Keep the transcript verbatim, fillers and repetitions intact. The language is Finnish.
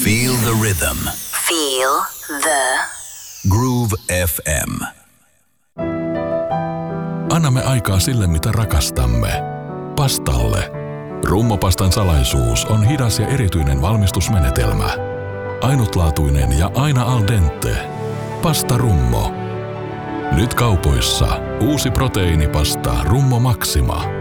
Feel the rhythm. Feel the Groove F M. Annamme aikaa sille, mitä rakastamme. Pastalle. Rummopastan salaisuus on hidas ja erityinen valmistusmenetelmä. Ainutlaatuinen ja aina al dente. Pasta Rummo. Nyt kaupoissa uusi proteiinipasta Rummo Maxima.